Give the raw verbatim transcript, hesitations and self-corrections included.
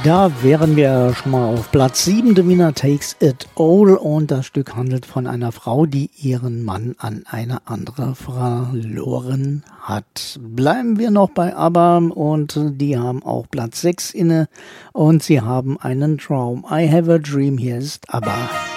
Da wären wir schon mal auf Platz sieben. The Winner Takes It All. Und das Stück handelt von einer Frau, die ihren Mann an eine andere verloren hat. Bleiben wir noch bei ABBA und die haben auch Platz sechs inne und sie haben einen Traum. I Have a Dream. Hier ist ABBA.